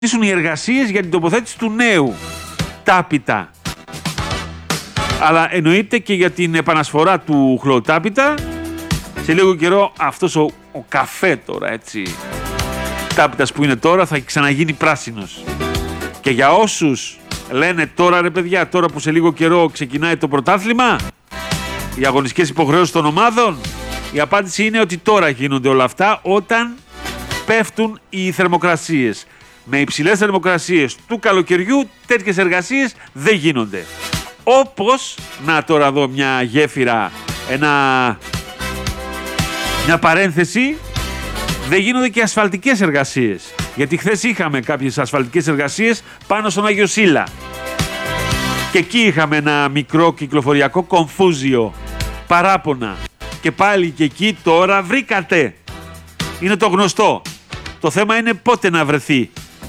οι εργασίες για την τοποθέτηση του νέου τάπητα. Αλλά εννοείται και για την επανασφορά του χλωροτάπητα. Σε λίγο καιρό αυτός ο καφέ τώρα, έτσι, τάπητας που είναι τώρα, θα ξαναγίνει πράσινος. Και για όσους λένε τώρα, ρε παιδιά, τώρα που σε λίγο καιρό ξεκινάει το πρωτάθλημα, οι αγωνιστικές υποχρεώσεις των ομάδων, η απάντηση είναι ότι τώρα γίνονται όλα αυτά, όταν πέφτουν οι θερμοκρασίες. Με υψηλές θερμοκρασίες του καλοκαιριού τέτοιες εργασίες δεν γίνονται. Όπως, να τώρα εδώ μια γέφυρα, μια παρένθεση, δεν γίνονται και ασφαλτικές εργασίες. Γιατί χθες είχαμε κάποιες ασφαλτικές εργασίες πάνω στον Άγιο Σύλλα. Και εκεί είχαμε ένα μικρό κυκλοφοριακό κομφούζιο, παράπονα. Και πάλι και εκεί τώρα βρήκατε. Είναι το γνωστό. Το θέμα είναι πότε να βρεθεί.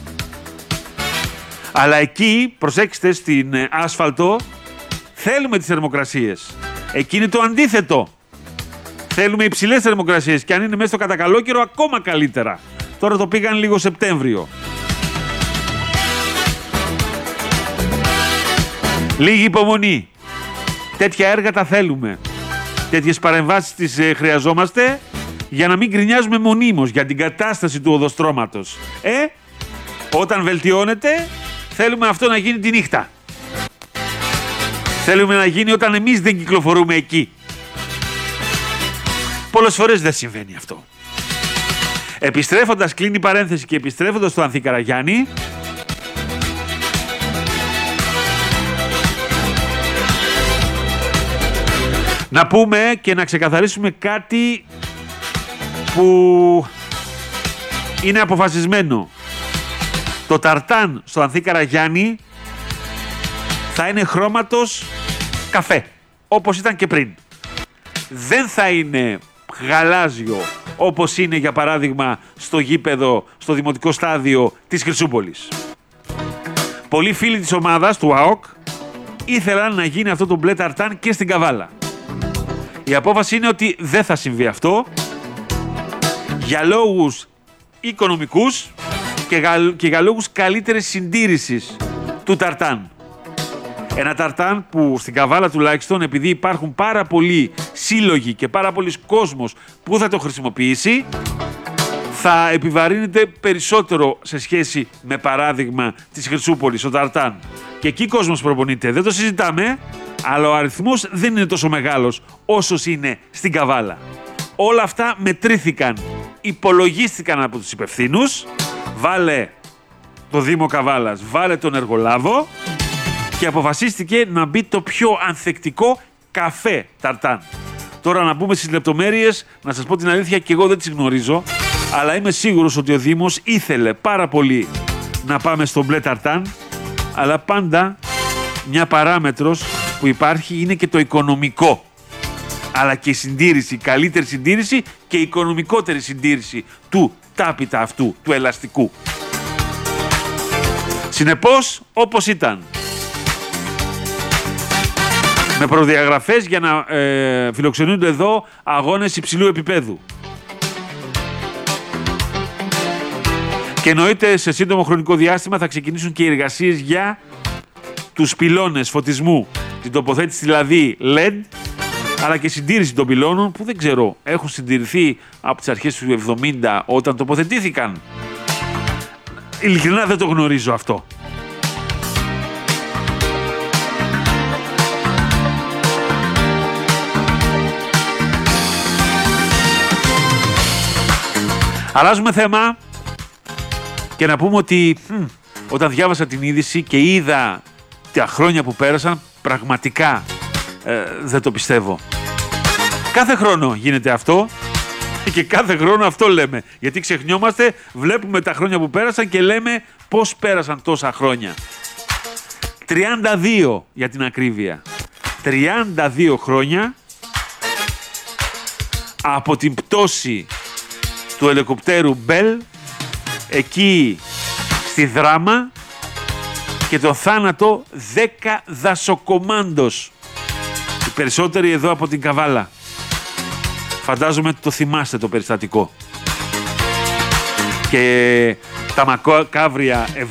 Αλλά εκεί, προσέξτε, στην άσφαλτο, θέλουμε τις θερμοκρασίες. Εκεί είναι το αντίθετο. Θέλουμε υψηλές θερμοκρασίες και αν είναι μέσα στο κατακαλόκαιρο ακόμα καλύτερα. Τώρα το πήγαν λίγο Σεπτέμβριο. Λίγη υπομονή. Τέτοια έργα τα θέλουμε. Τέτοιες παρεμβάσεις τις χρειαζόμαστε για να μην γκρινιάζουμε μονίμως για την κατάσταση του οδοστρώματος. Όταν βελτιώνεται, θέλουμε αυτό να γίνει τη νύχτα. Θέλουμε να γίνει όταν εμείς δεν κυκλοφορούμε εκεί. Πολλές φορές δεν συμβαίνει αυτό. Επιστρέφοντας, κλείνει η παρένθεση και επιστρέφοντας στο Ανθή Καραγιάννη, να πούμε και να ξεκαθαρίσουμε κάτι που είναι αποφασισμένο. Το ταρτάν στο Ανθή Καραγιάννη θα είναι χρώματος καφέ, όπως ήταν και πριν. Δεν θα είναι γαλάζιο, όπως είναι για παράδειγμα στο γήπεδο, στο δημοτικό στάδιο της Χρυσούπολης. Πολλοί φίλοι της ομάδας, του ΑΟΚ, ήθελαν να γίνει αυτό το μπλε ταρτάν και στην Καβάλα. Η απόφαση είναι ότι δεν θα συμβεί αυτό, για λόγους οικονομικούς και για λόγους καλύτερης συντήρησης του ταρτάν. Ένα ταρτάν που στην Καβάλα τουλάχιστον, επειδή υπάρχουν πάρα πολλοί σύλλογοι και πάρα πολλοί κόσμος που θα το χρησιμοποιήσει, θα επιβαρύνεται περισσότερο σε σχέση με παράδειγμα της Χρυσούπολης, ο ταρτάν. Και εκεί κόσμος προπονείται, δεν το συζητάμε, αλλά ο αριθμός δεν είναι τόσο μεγάλος όσος είναι στην Καβάλα. Όλα αυτά μετρήθηκαν, υπολογίστηκαν από τους υπευθύνους, βάλε το Δήμο Καβάλας, βάλε τον εργολάβο, και αποφασίστηκε να μπει το πιο ανθεκτικό καφέ ταρτάν. Τώρα να μπούμε στις λεπτομέρειες, να σας πω την αλήθεια και εγώ δεν τις γνωρίζω, αλλά είμαι σίγουρος ότι ο Δήμος ήθελε πάρα πολύ να πάμε στο μπλε ταρτάν, αλλά πάντα μια παράμετρος που υπάρχει είναι και το οικονομικό. Αλλά και η συντήρηση, η καλύτερη συντήρηση και η οικονομικότερη συντήρηση του τάπητα αυτού, του ελαστικού. Συνεπώς, όπως ήταν. Με προδιαγραφές για να φιλοξενούνται εδώ αγώνες υψηλού επίπεδου. Και εννοείται σε σύντομο χρονικό διάστημα θα ξεκινήσουν και οι εργασίες για τους πυλώνες φωτισμού. Την τοποθέτηση δηλαδή LED, αλλά και συντήρηση των πυλώνων που δεν ξέρω, έχουν συντηρηθεί από τις αρχές του 70 όταν τοποθετήθηκαν. Ειλικρινά δεν το γνωρίζω αυτό. Αλλάζουμε θέμα και να πούμε ότι όταν διάβασα την είδηση και είδα τα χρόνια που πέρασαν, πραγματικά δεν το πιστεύω. Κάθε χρόνο γίνεται αυτό και κάθε χρόνο αυτό λέμε. Γιατί ξεχνιόμαστε, βλέπουμε τα χρόνια που πέρασαν και λέμε πώς πέρασαν τόσα χρόνια. 32 για την ακρίβεια. 32 χρόνια από την πτώση του ελικοπτέρου Μπέλ εκεί στη Δράμα και το θάνατο 10 δασοκομάντος. Οι περισσότεροι εδώ από την Καβάλα. Φαντάζομαι ότι το θυμάστε το περιστατικό. Και τα μακάβρια